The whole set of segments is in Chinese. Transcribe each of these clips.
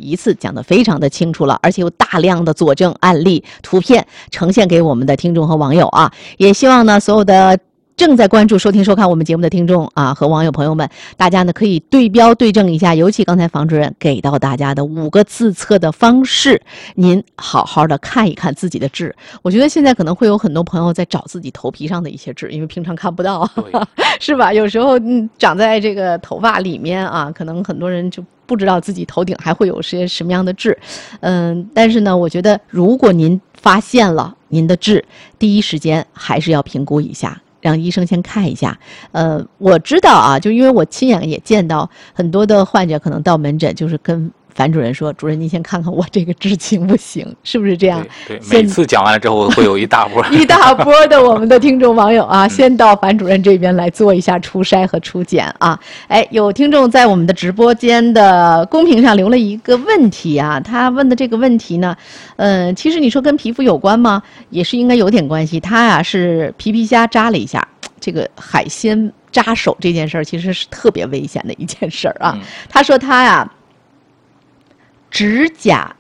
一次讲得非常的清楚了，而且有大量的佐证案例、图片呈现给我们的听众和网友啊。也希望呢，所有的正在关注、收听、收看我们节目的听众啊和网友朋友们，大家呢可以对标对证一下，尤其刚才房主任给到大家的5个自测的方式，您好好的看一看自己的痣。我觉得现在可能会有很多朋友在找自己头皮上的一些痣，因为平常看不到，是吧？有时候长在这个头发里面啊，可能很多人就不知道自己头顶还会有些什么样的痣。但是呢，我觉得如果您发现了您的痣，第一时间还是要评估一下。让医生先看一下，我知道啊，就因为我亲眼也见到很多的患者可能到门诊就是跟樊主任说，主任您先看看我这个痣行不行，是不是这样？ 对，每次讲完了之后会有一大波一大波的我们的听众网友啊，先到樊主任这边来做一下初筛和初检啊。有听众在我们的直播间的公屏上留了一个问题啊，他问的这个问题呢，其实你说跟皮肤有关吗？也是应该有点关系。他呀是皮皮虾扎了一下，这个海鲜扎手这件事儿其实是特别危险的一件事儿啊。他说他呀。指甲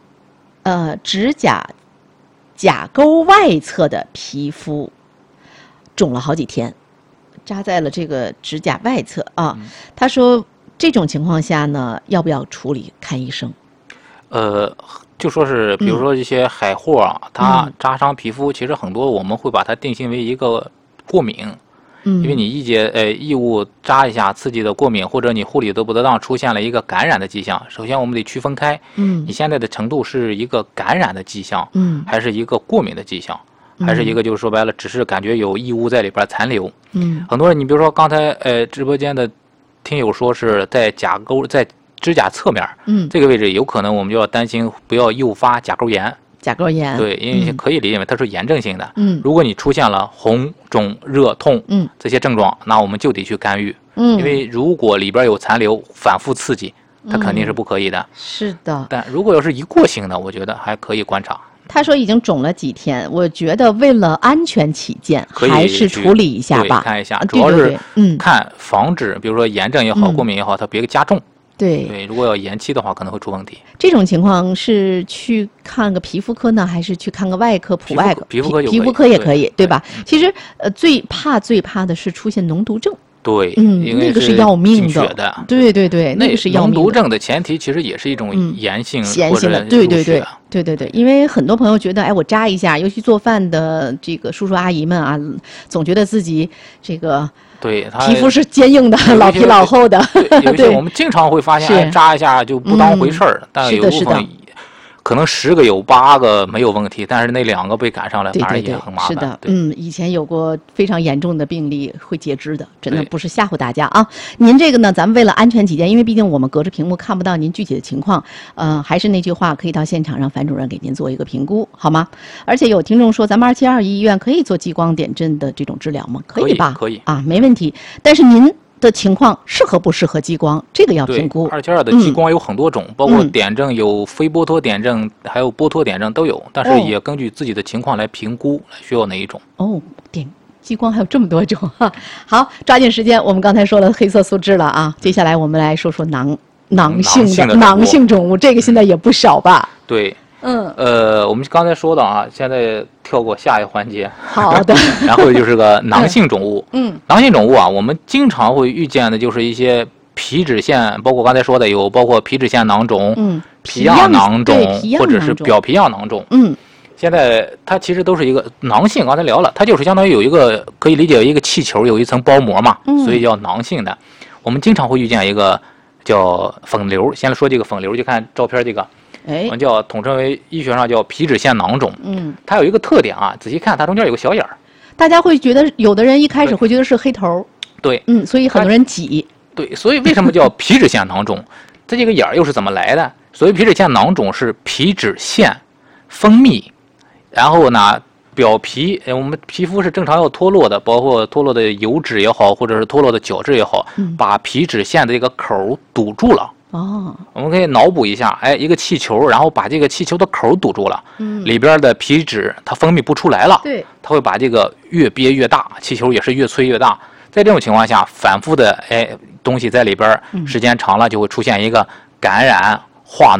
甲沟外侧的皮肤肿了好几天，扎在了这个指甲外侧啊。他说这种情况下呢，要不要处理看医生？ 就说是比如说一些海货啊，它扎伤皮肤，其实很多我们会把它定性为一个过敏。因为你异物扎一下刺激的过敏，或者你护理得不得当，出现了一个感染的迹象。首先我们得区分开，你现在的程度是一个感染的迹象，还是一个过敏的迹象，还是一个就是说白了只是感觉有异物在里边残留。很多人你比如说刚才直播间的听友说是在甲沟在指甲侧面，这个位置有可能我们就要担心不要诱发甲沟炎。 甲沟炎， 对，因为可以理解为它是炎症性的。如果你出现了红、肿、热、痛，这些症状，那我们就得去干预。因为如果里边有残留，反复刺激，它肯定是不可以的。 是的。 但如果要是一过性的，我觉得还可以观察。 他说已经肿了几天，我觉得为了安全起见，还是处理一下吧。 看一下，主要是看防止，比如说炎症也好，过敏也好，它别加重。对，如果要延期的话，可能会出问题。 这种情况是去看个皮肤科呢，还是去看个外科、普外科？ 皮肤科也可以，对吧？其实最怕的是出现脓毒症。 对， 那个是要命的。 对，那个是要命的。 脓毒症的前提其实也是一种炎性的，对，因为很多朋友觉得，我扎一下，尤其做饭的这个叔叔阿姨们啊，总觉得自己这个。 对， 皮肤是坚硬的，老皮老厚的。 对，我们经常会发现，扎一下就不当回事儿，但有部分可能10个有8个没有问题，但是那2个被赶上了，反而也很麻烦。 是的，以前有过非常严重的病例会截肢的，真的不是吓唬大家啊。您这个呢，咱们为了安全起见，因为毕竟我们隔着屏幕看不到您具体的情况，还是那句话，可以到现场让樊主任给您做一个评估，好吗？而且有听众说，咱们272医院可以做激光点阵的这种治疗吗？可以吧？ 可以啊，没问题。但是您的情况适合不适合激光，这个要评估。 272的激光有很多种，包括点阵有非波托点阵，还有波托点阵都有，但是也根据自己的情况来评估需要哪一种。 激光还有这么多种哈。好，抓紧时间，我们刚才说了黑色素痣了啊，接下来我们来说说囊性肿物，这个现在也不少吧？ 对。我们刚才说的啊，现在跳过下一个环节。 好的。 然后就是个囊性肿物。囊性肿物啊，我们经常会遇见的就是一些皮脂腺，包括刚才说的有包括皮脂腺囊肿、皮样囊肿，或者是表皮样囊肿。现在它其实都是一个囊性，刚才聊了，它就是相当于有一个可以理解为一个气球，有一层包膜嘛，所以叫囊性的。我们经常会遇见一个叫粉瘤，先来说这个粉瘤，就看照片这个。我们统称为医学上叫皮脂腺囊肿。它有一个特点啊，仔细看它中间有个小眼儿。 大家会觉得，有的人一开始会觉得是黑头。 对， 所以很多人挤。 对，所以为什么叫皮脂腺囊肿？它这个眼儿又是怎么来的？所谓皮脂腺囊肿是皮脂腺分泌，然后呢，表皮我们皮肤是正常要脱落的，包括脱落的油脂也好，或者是脱落的角质也好，把皮脂腺的这个口堵住了。我们可以脑补一下，一个气球，然后把这个气球的口堵住了，里边的皮脂它分泌不出来了，它会把这个越憋越大，气球也是越吹越大。在这种情况下，反复的东西在里边，时间长了就会出现一个感染、化脓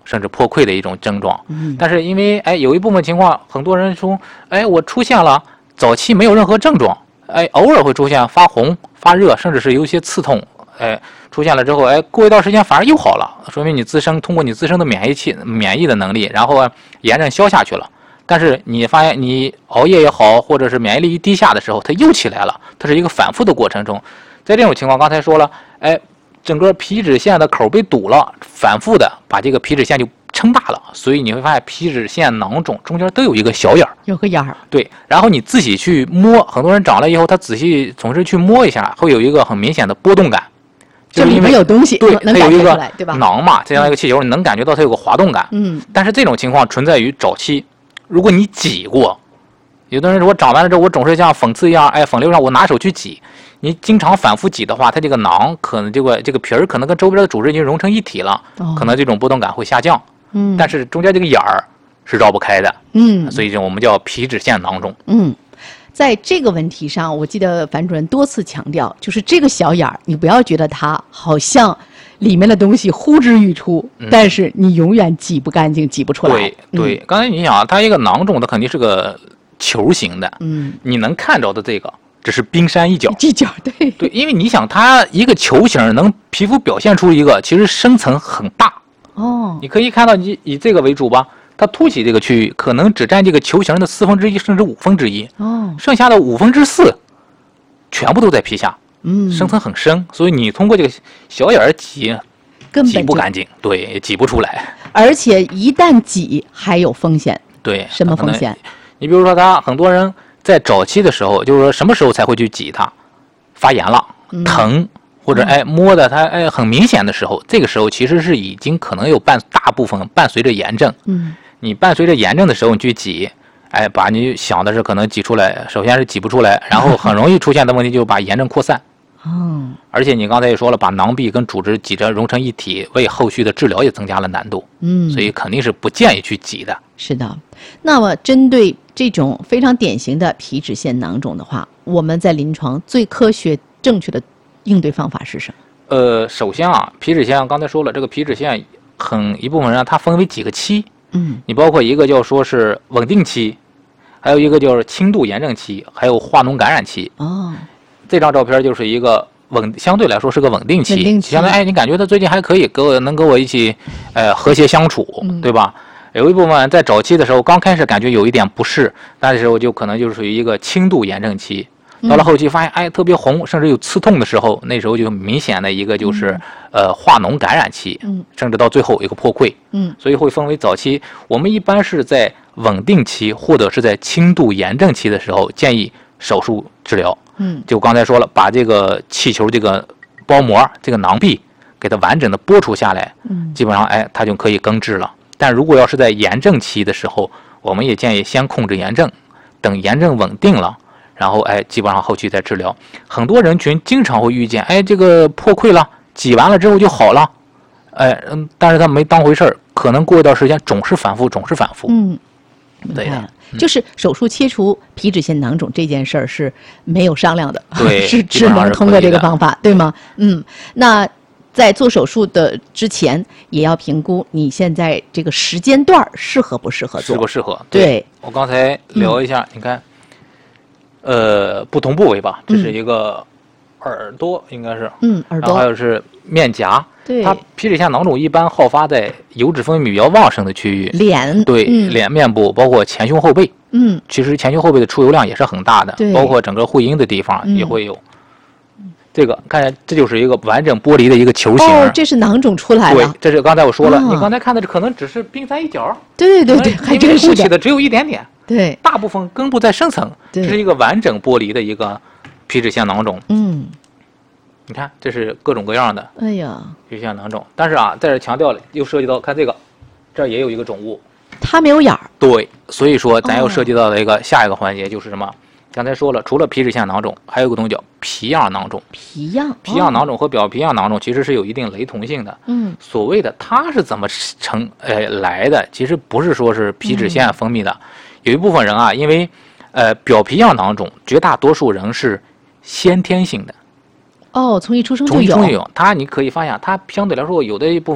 甚至破溃的一种症状。但是因为有一部分情况，很多人说我出现了早期没有任何症状，偶尔会出现发红、发热，甚至是有一些刺痛，出现了之后，过一段时间反而又好了，说明你通过你自身的免疫的能力，然后炎症消下去了。但是你发现你熬夜也好，或者是免疫力一低下的时候，它又起来了，它是一个反复的过程中。在这种情况，刚才说了，整个皮脂腺的口被堵了，反复的把这个皮脂腺就撑大了，所以你会发现皮脂腺囊肿中间都有一个小眼儿， 有个眼儿。 对，然后你自己去摸，很多人长了以后，他仔细总是去摸一下，会有一个很明显的波动感， 就里面有东西， 对， 能它有一个对吧？ 囊嘛，这样一个气球，你能感觉到它有个滑动感。但是这种情况存在于早期，如果你挤过，有的人说我长完了之后，我总是像讽刺一样，粉瘤上我拿手去挤。你经常反复挤的话，它这个囊可能这个皮儿可能跟周边的组织已经融成一体了，可能这种波动感会下降。但是中间这个眼儿是绕不开的。所以我们叫皮脂腺囊肿。 在这个问题上，我记得樊主任多次强调，就是这个小眼儿，你不要觉得它好像里面的东西呼之欲出，但是你永远挤不干净，挤不出来。 对，刚才你想，它一个囊肿，它肯定是个球形的。你能看着的这个。只是冰山一角，对，因为你想，它一个球形能皮肤表现出一个，其实深层很大。你可以看到，你以这个为主吧，它凸起这个区域可能只占这个球形的1/4甚至1/5。剩下的4/5全部都在皮下，深层很深，所以你通过这个小眼儿挤不干净，对，也挤不出来。 而且一旦挤，还有风险。 对， 什么风险？ 你比如说，很多人。在早期的时候，就是说什么时候才会去挤它？发炎了、疼，或者摸的它很明显的时候，这个时候其实是已经可能有大部分伴随着炎症。你伴随着炎症的时候你去挤，把你想的是可能挤出来，首先是挤不出来，然后很容易出现的问题就是把炎症扩散。而且你刚才也说了，把囊壁跟组织挤着融成一体，为后续的治疗也增加了难度。所以肯定是不建议去挤的。 是的。那么针对这种非常典型的皮脂腺囊肿的话，我们在临床最科学正确的应对方法是什么？ 首先皮脂腺刚才说了，这个皮脂腺一部分人它分为几个期。你包括一个叫说是稳定期，还有一个就是轻度炎症期，还有化脓感染期。这张照片就是一个相对来说是个稳定期，相当于你感觉他最近还可以能跟我一起和谐相处，对吧？有一部分在早期的时候刚开始感觉有一点不适，那时候就可能就是属于一个轻度炎症期。到了后期发现特别红，甚至有刺痛的时候，那时候就明显的一个就是化脓感染期，甚至到最后一个破溃。所以会分为早期，我们一般是在稳定期或者是在轻度炎症期的时候建议手术治疗。就刚才说了，把这个气球这个包膜这个囊壁给它完整的剥除下来，基本上它就可以根治了。但如果要是在炎症期的时候，我们也建议先控制炎症，等炎症稳定了，然后基本上后期再治疗。很多人群经常会遇见这个破溃了，挤完了之后就好了，但是他没当回事儿，可能过一段时间总是反复。对的。 就是手术切除皮脂腺囊肿这件事儿是没有商量的， 对， 是只能通过这个方法，对吗？那在做手术的之前，也要评估你现在这个时间段适合不适合做， 适不适合？ 对， 我刚才聊一下，你看，不同部位吧，这是一个耳朵，应该是， 耳朵， 然后还有是面颊。 对， 它皮脂腺囊肿一般好发在油脂分泌比较旺盛的区域， 脸， 对，脸面部，包括前胸后背，其实前胸后背的出油量也是很大的，包括整个会阴的地方也会有。这个看见，这就是一个完整剥离的一个球形。 这是囊肿出来了。 对，这是刚才我说了，你刚才看的可能只是冰山一角。 对，还真是凸起的只有一点点。 对， 大部分根部在深层，这是一个完整剥离的一个皮脂腺囊肿。你看，这是各种各样的。皮脂腺囊肿，但是在这强调了，又涉及到看这个，这儿也有一个肿物， 它没有眼儿。 对，所以说咱又涉及到了下一个环节，就是什么？刚才说了，除了皮脂腺囊肿，还有个东西叫皮样囊肿。皮样囊肿和表皮样囊肿其实是有一定雷同性的。所谓的它是怎么来的？其实不是说是皮脂腺分泌的，有一部分人因为表皮样囊肿，绝大多数人是先天性的。 从一出生就有。 它你可以发现，它相对来说有的一部分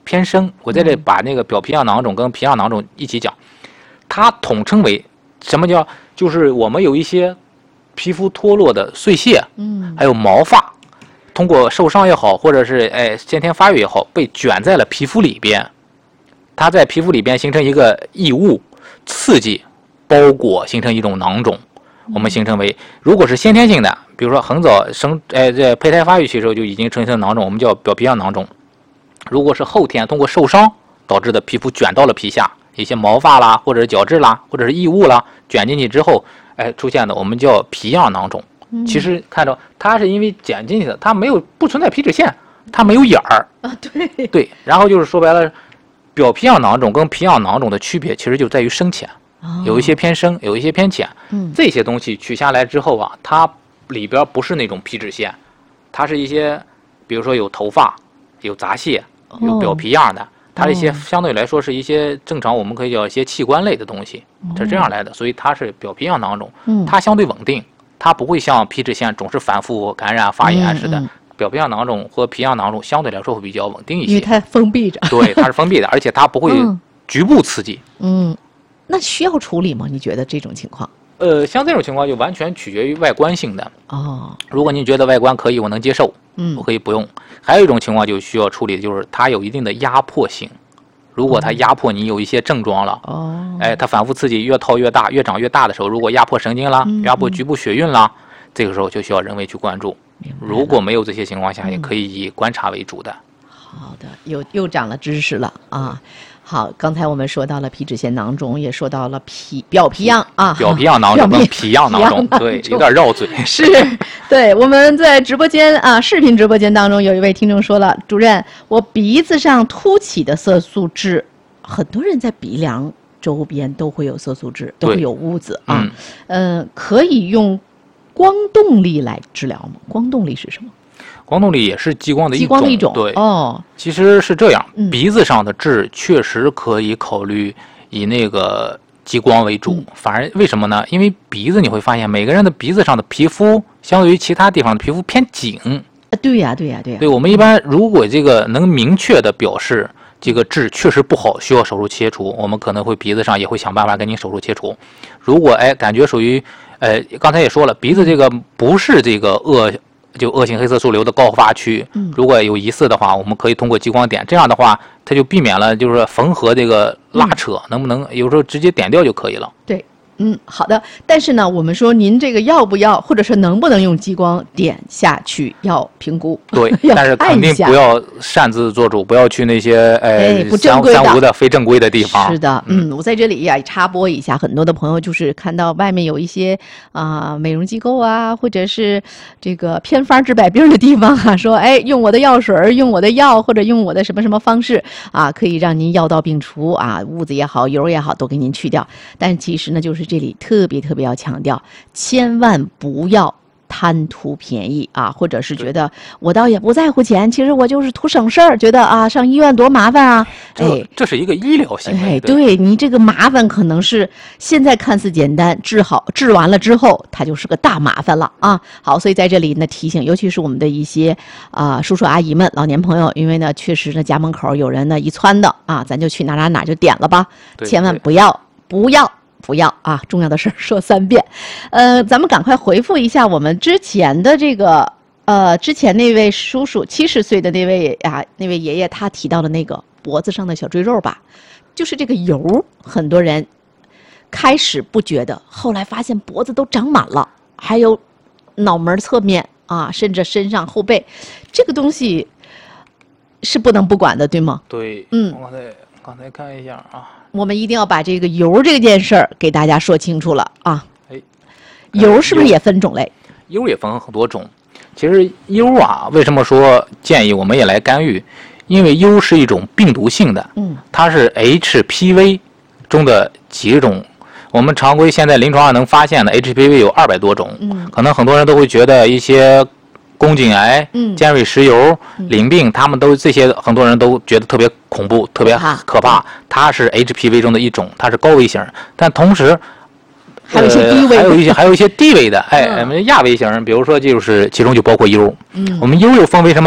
偏生。我在这把那个表皮样囊肿跟皮样囊肿一起讲，它统称为什么叫？就是我们有一些皮肤脱落的碎屑，还有毛发，通过受伤也好，或者是先天发育也好，被卷在了皮肤里边，它在皮肤里边形成一个异物，刺激包裹，形成一种囊肿。我们形成为，如果是先天性的，比如说很早在胚胎发育期时候就已经呈现囊肿，我们叫表皮样囊肿。如果是后天通过受伤导致的皮肤卷到了皮下，一些毛发啦，或者是角质啦，或者是异物啦，卷进去之后，出现的我们叫皮样囊肿。其实看到它是因为卷进去的，它不存在皮脂腺，它没有眼儿啊，对对。然后就是说白了，表皮样囊肿跟皮样囊肿的区别其实就在于深浅。有一些偏深，有一些偏浅。这些东西取下来之后啊，它里边不是那种皮脂腺，它是一些，比如说有头发、有杂屑、有表皮样的，它这些相对来说是一些正常我们可以叫一些器官类的东西，是这样来的，所以它是表皮样囊肿。它相对稳定，它不会像皮脂腺总是反复感染发炎似的。表皮样囊肿和皮样囊肿相对来说会比较稳定一些， 因为它封闭着。 对，它是封闭的，而且它不会局部刺激。 那需要处理吗？你觉得这种情况？ 像这种情况就完全取决于外观性的。 哦， 如果您觉得外观可以，我能接受，我可以不用。还有一种情况就需要处理的就是它有一定的压迫性。如果它压迫你有一些症状了，它反复刺激越套越大，越长越大的时候，如果压迫神经啦，压迫局部血运啦，这个时候就需要人为去关注。如果没有这些情况下，也可以以观察为主的。 好的，又长了知识了啊。好，刚才我们说到了皮脂腺囊肿，也说到了表皮样啊， 表皮样囊肿跟皮样囊肿，对，有点绕嘴。 是，对，我们在直播间啊，视频直播间当中，有一位听众说了，主任，我鼻子上凸起的色素痣，很多人在鼻梁周边都会有色素痣，都会有污渍啊，可以用光动力来治疗吗？光动力是什么？ 光动力也是激光的一种，对哦， 其实是这样，鼻子上的痣确实可以考虑以那个激光为主，反而为什么呢？因为鼻子你会发现每个人的鼻子上的皮肤相对于其他地方的皮肤偏紧， 对呀。 对，我们一般如果这个能明确的表示这个痣确实不好，需要手术切除，我们可能会鼻子上也会想办法给你手术切除。如果感觉属于刚才也说了，鼻子这个不是这个恶性黑色素瘤的高发区，如果有疑似的话，我们可以通过激光点，这样的话它就避免了就是缝合这个拉扯，能不能有时候直接点掉就可以了。 对，好的。但是呢，我们说您这个要不要，或者是能不能用激光点下去，要评估。 对，但是肯定不要擅自做主，不要去那些不正规的、 三无的、非正规的地方。 是的，我在这里也插播一下，很多的朋友就是看到外面有一些美容机构啊，或者是这个偏方治百病的地方啊，说用我的药水，用我的药，或者用我的什么什么方式啊，可以让您药到病除啊，痦子也好，油也好，都给您去掉。但其实呢，就是这里特别要强调，千万不要贪图便宜啊，或者是觉得我倒也不在乎钱，其实我就是图省事儿，觉得啊上医院多麻烦啊。 这是一个医疗行为。 对你这个麻烦可能是现在看似简单，治完了之后，它就是个大麻烦了啊。好，所以在这里呢提醒，尤其是我们的一些叔叔阿姨们、老年朋友，因为呢确实呢家门口有人呢一窜的啊，咱就去哪就点了吧，千万不要啊！重要的事儿说3遍。咱们赶快回复一下我们之前的这个之前那位叔叔70岁的那位爷爷，他提到的那个脖子上的小赘肉吧，就是这个油，很多人开始不觉得，后来发现脖子都长满了，还有脑门侧面啊，甚至身上后背，这个东西是不能不管的，对吗？ 对，刚才看一下啊。 我们一定要把这个油这件事儿给大家说清楚了啊！油是不是也分种类？ 油也分很多种。其实油啊，为什么说建议我们也来干预？因为油是一种病毒性的，它是 HPV 中的几种。我们常规现在临床上能发现的 HPV 有200多种，可能很多人都会觉得一些宫颈癌、尖锐湿疣、淋病，他们都这些很多人都觉得特别恐怖、特别可怕。它是 HPV 中的一种，它是高危型，但同时还有一些低危的， 还有一些低危的，亚危型，比如说就是其中就包括疣。我们疣又分为什么？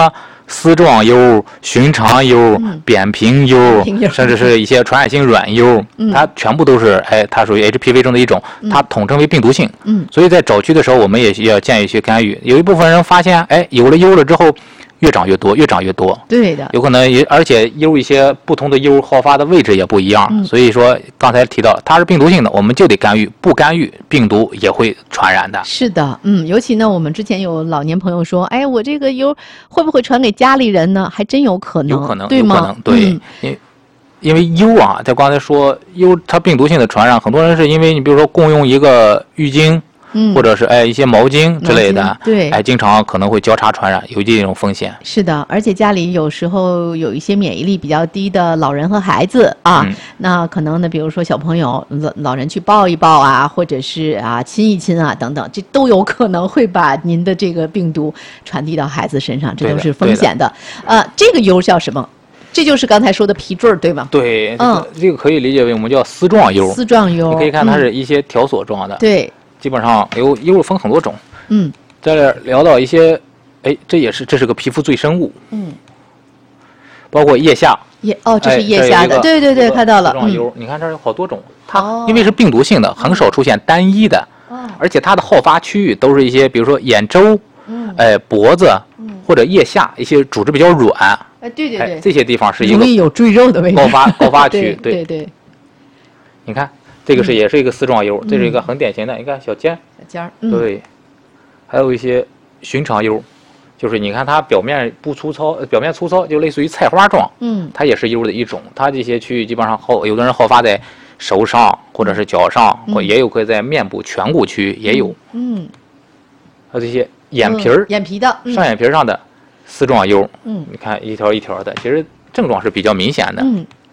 丝状疣、寻常疣、扁平疣，甚至是一些传染性软疣，它全部都是它属于 HPV 中的一种，它统称为病毒性。所以在早期的时候，我们也要建议去干预。有一部分人发现，有了疣了之后，越长越多，越长越多。 对的， 有可能而且疣一些不同的疣好发的位置也不一样。所以说刚才提到它是病毒性的，我们就得干预，不干预病毒也会传染的。 是的，尤其呢，我们之前有老年朋友说，我这个疣会不会传给家里人呢？还真有可能， 有可能， 对吗？ 有可能，对。因为疣啊，在刚才说疣它病毒性的传染，很多人是因为你比如说共用一个浴巾。或者是一些毛巾之类的， 对， 经常可能会交叉传染，有这种风险。 是的，而且家里有时候有一些免疫力比较低的老人和孩子啊，那可能呢，比如说小朋友老人去抱一抱啊，或者是亲一亲啊等等，这都有可能会把您的这个病毒传递到孩子身上，这都是风险的。这个疣叫什么？这就是刚才说的皮坠儿，对吗？ 对，这个可以理解为我们叫丝状疣。 丝状疣， 你可以看它是一些条索状的。 对。 基本上疣分很多种，在这聊到一些，这是个皮肤赘生物，包括腋下， 这是腋下的，对对对，看到了， 丝状疣，你看这有好多种，它因为是病毒性的，很少出现单一的，而且它的好发区域都是一些，比如说眼周，脖子或者腋下一些组织比较软， 对对对， 这些地方是一个容易有赘肉的位置， 高发区， 对对， 你看。这个也是一个丝状疣，这是一个很典型的，你看小尖儿， 对，还有一些寻常疣，就是你看它表面不粗糙，表面粗糙就类似于菜花状，它也是疣的一种。它这些区域基本上有的人好发在手上或者是脚上，或也有可以在面部颧骨区也有，还有这些眼皮儿、 眼皮的上眼皮上的丝状疣，你看一条一条的，其实症状是比较明显的。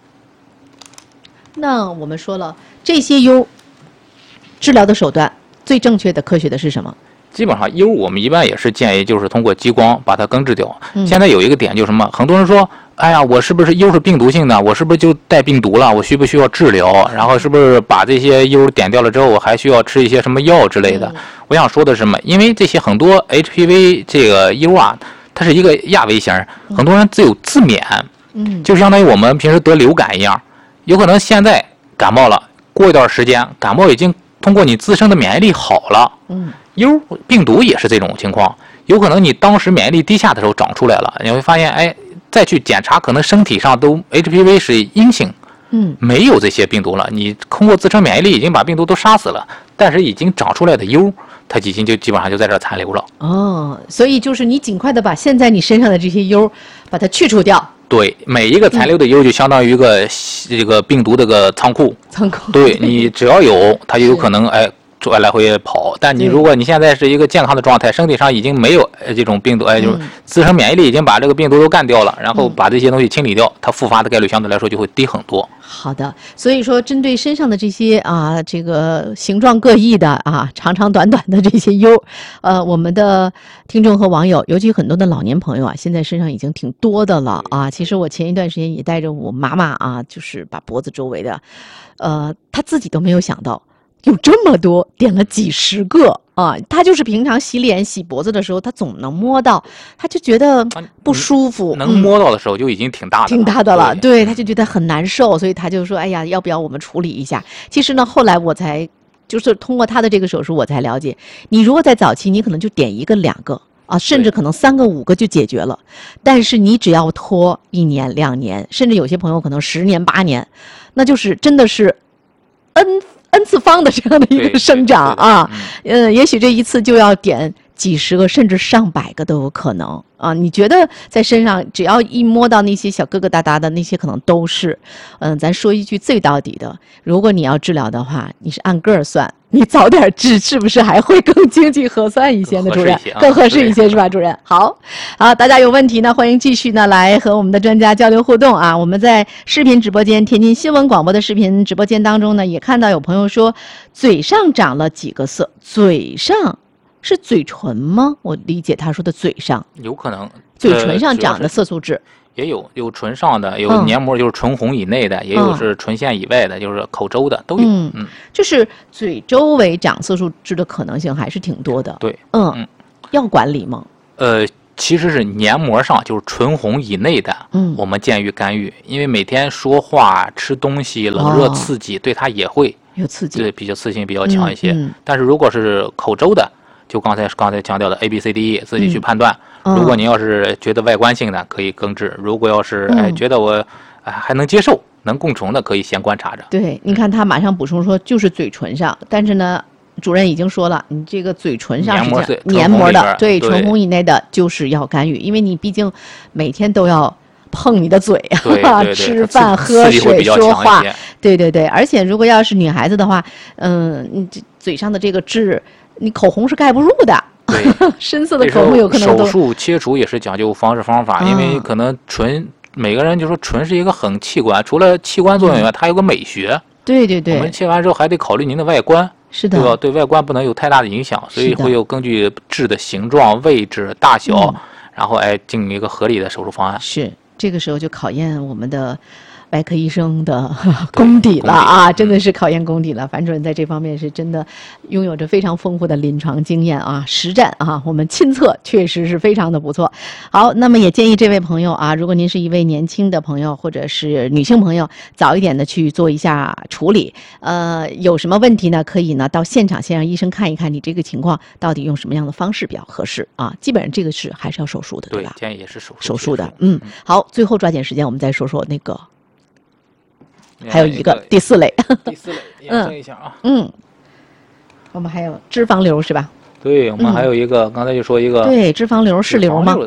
那我们说了，这些疣治疗的手段最正确的、科学的是什么？ 基本上疣我们一般也是建议就是通过激光把它根治掉。现在有一个点就是什么，很多人说，哎呀，我是不是疣是病毒性的？我是不是就带病毒了？我需不需要治疗？然后是不是把这些疣点掉了之后，我还需要吃一些什么药之类的？我想说的是什么？因为这些很多 HPV 这个疣啊，它是一个亚微型，很多人只有自免，就相当于我们平时得流感一样。有可能现在感冒了，过一段时间感冒已经通过你自身的免疫力好了。疣病毒也是这种情况，有可能你当时免疫力低下的时候长出来了，你会发现，再去检查，可能身体上都 HPV 是阴性，没有这些病毒了。你通过自身免疫力已经把病毒都杀死了，但是已经长出来的疣，它已经就基本上就在这残留了。 所以就是你尽快的把现在你身上的这些疣，把它去除掉。 对，每一个残留的疣就相当于一个这个病毒的仓库。对，你只要有，它就有可能来回跑。但你如果你现在是一个健康的状态，身体上已经没有这种病毒，就是自身免疫力已经把这个病毒都干掉了，然后把这些东西清理掉，它复发的概率相对来说就会低很多。 好的，所以说针对身上的这些这个形状各异的长长短短的这些疣，我们的听众和网友，尤其很多的老年朋友现在身上已经挺多的了其实我前一段时间也带着我妈妈就是把脖子周围的，她自己都没有想到有这么多，点了几十个他就是平常洗脸洗脖子的时候，他总能摸到，他就觉得不舒服。 能摸到的时候就已经挺大的了， 对，他就觉得很难受，所以他就说：“哎呀，要不要我们处理一下？”其实呢，后来我才就是通过他的这个手术，我才了解，你如果在早期，你可能就点1个、2个甚至可能3个、5个就解决了。但是你只要拖1年、2年，甚至有些朋友可能10年、8年，那就是真的是N 次方的这样的一个生长也许这一次就要点几十个甚至上百个都有可能你觉得在身上只要一摸到那些小疙疙瘩瘩的那些可能都是咱说一句最到底的，如果你要治疗的话，你是按个算，你早点治是不是还会更经济核算一些呢？主任更合适一些是吧？主任好，大家有问题呢，欢迎继续呢来和我们的专家交流互动我们在视频直播间天津新闻广播的视频直播间当中呢，也看到有朋友说嘴上长了几个色，嘴上是嘴唇吗？我理解他说的嘴上有可能嘴唇上长的色素痣也有唇上的，有黏膜就是唇红以内的，也有是唇线以外的，就是口周的都有。 就是嘴周围长色素痣的可能性还是挺多的。 对， 要管理吗？ 其实是黏膜上，就是唇红以内的，我们建议干预，因为每天说话、吃东西、冷热刺激，对它也会有刺激， 对，比较刺激性比较强一些。但是如果是口周的，就刚才强调的 ABCDE， 自己去判断。如果您要是觉得外观性的，可以根治；如果要是觉得我还能接受、能共存的，可以先观察着。 对，你看他马上补充说，就是嘴唇上，但是呢。主任已经说了，你这个嘴唇上是黏膜的，对，唇红以内的就是要干预，因为你毕竟每天都要碰你的嘴啊，吃饭、喝水、说话，对对对。而且如果要是女孩子的话，你嘴上的这个痣，你口红是盖不住的， 对， 深色的口红有可能都。 手术切除也是讲究方式方法，因为可能唇，每个人就说唇是一个很器官，除了器官作用以外，它有个美学。 对对对。 我们切完之后还得考虑您的外观。 是的， 对吧？对外观不能有太大的影响，所以会有根据痣的形状、位置、大小，然后进行一个合理的手术方案。 是，这个时候就考验我们的外科医生的功底了啊，真的是考验功底了。樊主任在这方面是真的拥有着非常丰富的临床经验啊，实战啊，我们亲测确实是非常的不错。好，那么也建议这位朋友啊，如果您是一位年轻的朋友或者是女性朋友，早一点的去做一下处理。有什么问题呢？可以呢到现场先让医生看一看你这个情况到底用什么样的方式比较合适啊。基本上这个是还是要手术的，对吧？ 对，建议也是手术的。好，最后抓紧时间，我们再说说那个。还有一个第四类， 第四类验证一下啊。 我们还有脂肪瘤是吧？ 对，我们还有一个，刚才就说一个。 对，脂肪瘤是瘤吗？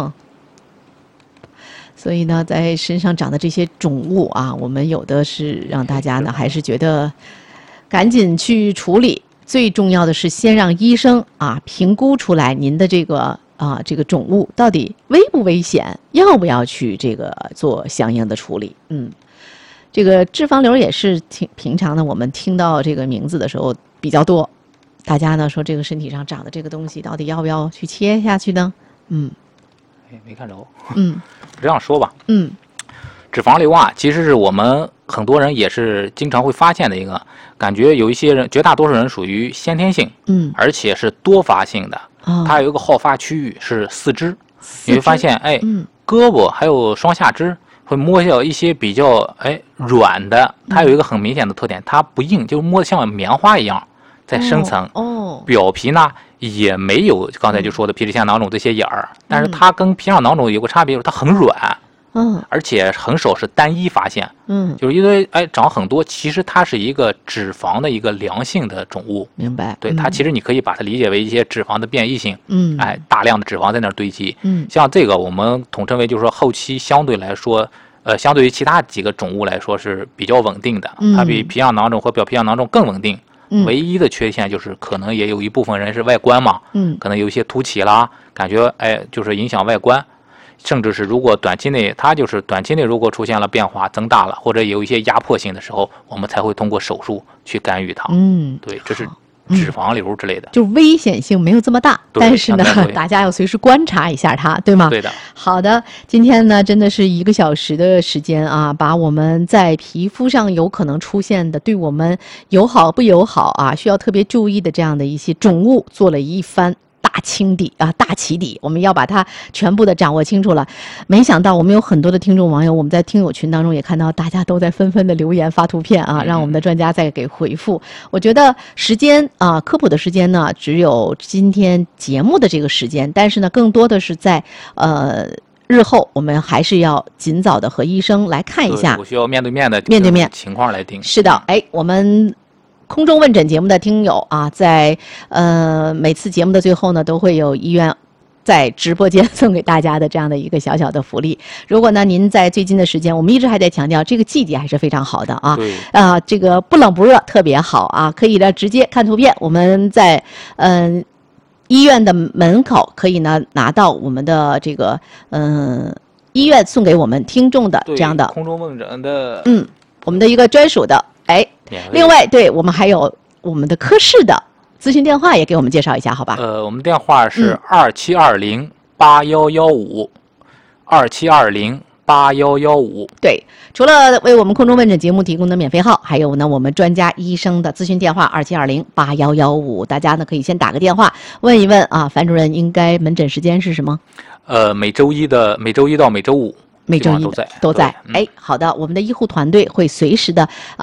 所以呢，在身上长的这些肿物啊，我们有的是让大家呢，还是觉得赶紧去处理。最重要的是先让医生啊评估出来您的这个肿物到底危不危险，要不要去这个做相应的处理。这个脂肪瘤也是平常呢，我们听到这个名字的时候比较多，大家呢说这个身体上长的这个东西到底要不要去切下去呢？ 没看着。这样说吧。脂肪瘤其实是我们很多人也是经常会发现的一个感觉，有一些人，绝大多数人属于先天性，而且是多发性的。它有一个好发区域是四肢，你会发现，胳膊还有双下肢。会摸到一些比较软的，它有一个很明显的特点，它不硬，就摸得像棉花一样在深层。表皮呢也没有刚才就说的皮脂腺囊肿这些眼儿，但是它跟皮上囊肿有个差别，就是它很软。而且很少是单一发现。就是因为长很多，其实它是一个脂肪的一个良性的肿物。 明白。 对，它其实你可以把它理解为一些脂肪的变异性。大量的脂肪在那儿堆积。像这个我们统称为就是说后期相对来说，相对于其他几个肿物来说是比较稳定的。它比皮样囊肿和表皮样囊肿更稳定。唯一的缺陷就是可能也有一部分人是外观嘛。可能有一些凸起啦，感觉就是影响外观。甚至是如果短期内如果出现了变化增大了，或者有一些压迫性的时候，我们才会通过手术去干预它。对，这是脂肪瘤之类的， 就危险性没有这么大，但是呢，大家要随时观察一下它，对吗？ 对的。 好的，今天呢真的是1个小时的时间啊，把我们在皮肤上有可能出现的对我们友好不友好啊，需要特别注意的这样的一些肿物做了一番大清底啊，大起底，我们要把它全部的掌握清楚了。没想到我们有很多的听众网友，我们在听友群当中也看到大家都在纷纷的留言发图片啊，让我们的专家再给回复。我觉得时间啊，科普的时间呢，只有今天节目的这个时间，但是呢，更多的是在日后我们还是要尽早的和医生来看一下， 我需要面对面情况来听。 是的，我们空中问诊节目的听友啊，在每次节目的最后呢，都会有医院在直播间送给大家的这样的一个小小的福利。如果呢您在最近的时间，我们一直还在强调这个季节还是非常好的啊，这个不冷不热特别好啊，可以呢直接看图片，我们在医院的门口可以呢拿到我们的这个医院送给我们听众的这样的空中问诊的我们的一个专属的另外对我们还有我们的科室的咨询电话也给我们介绍一下好吧？ 我们电话是27208115，27208115。 2208115。 对，除了为我们空中问诊节目提供的免费号，还有呢我们专家医生的咨询电话27208115，大家呢可以先打个电话问一问啊，樊主任应该门诊时间是什么？ 每周一到每周五。 每周一都在。哎，好的，我们的医护团队会随时的